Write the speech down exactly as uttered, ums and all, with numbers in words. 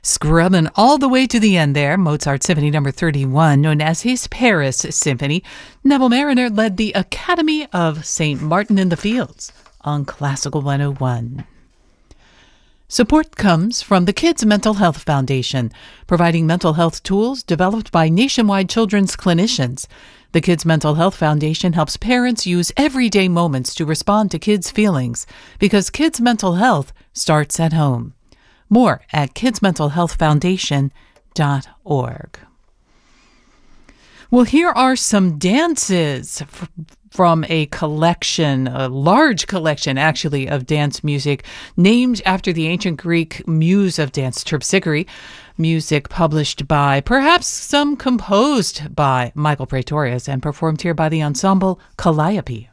Scrubbing all the way to the end there, Mozart Symphony Number thirty-one, known as his Paris Symphony. Neville Marriner led the Academy of Saint Martin in the Fields on Classical one oh one. Support comes from the Kids Mental Health Foundation, providing mental health tools developed by nationwide children's clinicians. The Kids Mental Health Foundation helps parents use everyday moments to respond to kids' feelings, because kids' mental health starts at home. More at kids mental health foundation dot org. Well, here are some dances f- from a collection, a large collection, actually, of dance music named after the ancient Greek muse of dance, Terpsichore. Music published by, perhaps some composed by, Michael Praetorius and performed here by the ensemble Calliope.